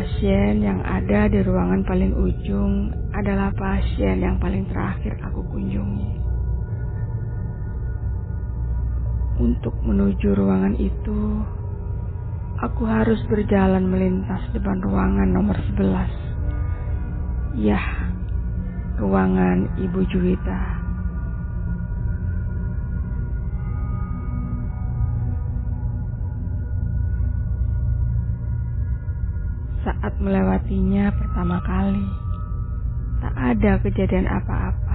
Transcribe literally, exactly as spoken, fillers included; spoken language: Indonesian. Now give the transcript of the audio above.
pasien yang ada di ruangan paling ujung adalah pasien yang paling terakhir aku kunjungi. Untuk menuju ruangan itu, aku harus berjalan melintas depan ruangan nomor sebelas. Yah, ruangan Ibu Juwita. Saat melewatinya pertama kali, tak ada kejadian apa-apa.